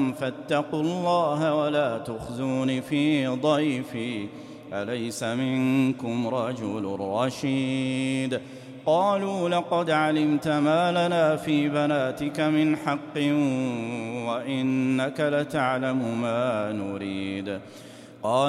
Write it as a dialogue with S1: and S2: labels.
S1: فاتقوا الله ولا تخزون في ضيفي أليس منكم رجل رشيد قالوا لقد علمت ما لنا في بناتك من حق وإنك لتعلم ما نريد قال